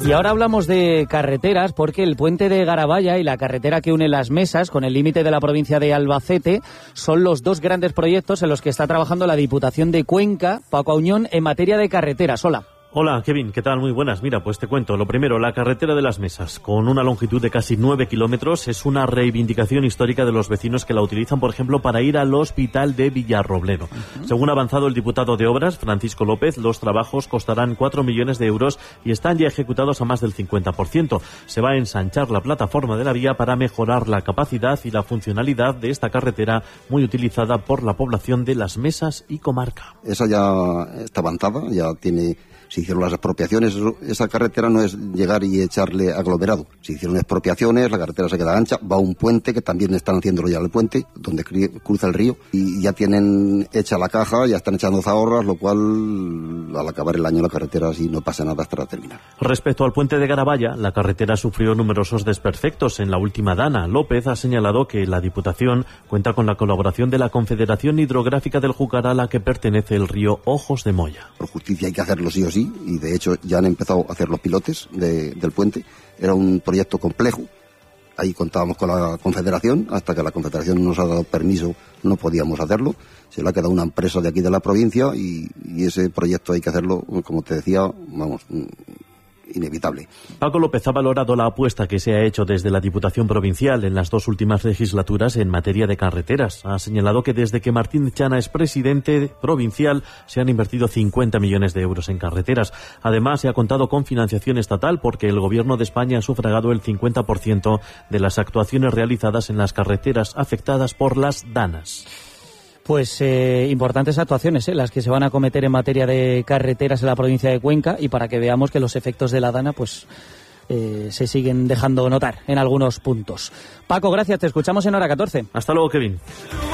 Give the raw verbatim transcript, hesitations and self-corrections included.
Y ahora hablamos de carreteras porque el puente de Garabaya y la carretera que une Las Mesas con el límite de la provincia de Albacete son los dos grandes proyectos en los que está trabajando la Diputación de Cuenca, Paco Auñón, en materia de carreteras. Hola. Hola, Kevin, ¿qué tal? Muy buenas. Mira, pues te cuento. Lo primero, la carretera de Las Mesas, con una longitud de casi nueve kilómetros, es una reivindicación histórica de los vecinos que la utilizan, por ejemplo, para ir al hospital de Villarrobledo. Uh-huh. Según ha avanzado el diputado de Obras, Francisco López, los trabajos costarán cuatro millones de euros y están ya ejecutados a más del cincuenta por ciento. Se va a ensanchar la plataforma de la vía para mejorar la capacidad y la funcionalidad de esta carretera muy utilizada por la población de Las Mesas y comarca. Esa ya está avanzada, ya tiene... Se hicieron las expropiaciones, esa carretera no es llegar y echarle aglomerado. Se hicieron expropiaciones, la carretera se queda ancha, va a un puente, que también están haciéndolo ya el puente, donde cruza el río, y ya tienen hecha la caja, ya están echando zahorras, lo cual al acabar el año la carretera así no pasa nada hasta terminar. Respecto al puente de Garabaya, la carretera sufrió numerosos desperfectos en la última dana. López ha señalado que la Diputación cuenta con la colaboración de la Confederación Hidrográfica del Júcar, a la que pertenece el río Ojos de Moya. Por justicia hay que hacerlo sí o sí, y de hecho ya han empezado a hacer los pilotes de, del puente. Era un proyecto complejo, ahí contábamos con la Confederación, hasta que la Confederación nos ha dado permiso no podíamos hacerlo, se le ha quedado una empresa de aquí de la provincia y, y ese proyecto hay que hacerlo, como te decía, vamos, inevitable. Paco López ha valorado la apuesta que se ha hecho desde la Diputación Provincial en las dos últimas legislaturas en materia de carreteras. Ha señalado que desde que Martín Chana es presidente provincial se han invertido cincuenta millones de euros en carreteras. Además, se ha contado con financiación estatal porque el Gobierno de España ha sufragado el cincuenta por ciento de las actuaciones realizadas en las carreteras afectadas por las danas. Pues eh, importantes actuaciones, eh, las que se van a cometer en materia de carreteras en la provincia de Cuenca, y para que veamos que los efectos de la dana pues eh, se siguen dejando notar en algunos puntos. Paco, gracias, te escuchamos en hora catorce. Hasta luego, Kevin.